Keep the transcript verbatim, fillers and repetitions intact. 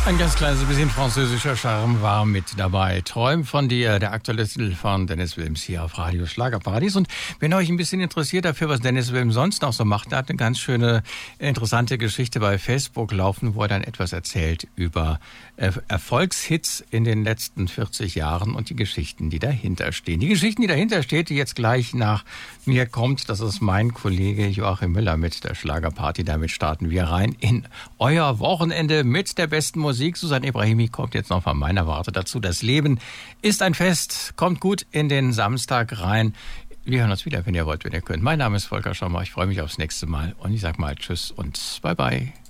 Ein ganz kleines bisschen französischer Charme war mit dabei. Träum von dir, der aktuelle Titel von Dennis Wilms hier auf Radio Schlagerparadies. Und wenn euch ein bisschen interessiert dafür, was Dennis Wilms sonst noch so macht, er hat eine ganz schöne, interessante Geschichte bei Facebook laufen, wo er dann etwas erzählt über Erfolgshits in den letzten vierzig Jahren und die Geschichten, die dahinter stehen. Die Geschichten, die dahinter steht, die jetzt gleich nach mir kommt, das ist mein Kollege Joachim Müller mit der Schlagerparty. Damit starten wir rein in euer Wochenende mit der besten Musik. Susanne Ibrahimi kommt jetzt noch von meiner Warte dazu. Das Leben ist ein Fest. Kommt gut in den Samstag rein. Wir hören uns wieder, wenn ihr wollt, wenn ihr könnt. Mein Name ist Volker Schommer. Ich freue mich aufs nächste Mal. Und ich sag mal Tschüss und Bye Bye.